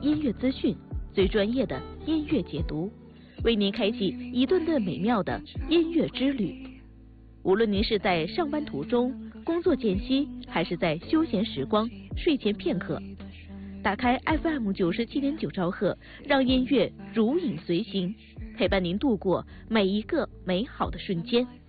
音乐资讯，最专业的音乐解读，为您开启一顿顿美妙的音乐之旅。无论您是在上班途中、工作间隙，还是在休闲时光、睡前片刻，打开 FM 97.9兆赫，让音乐如影随形，陪伴您度过每一个美好的瞬间。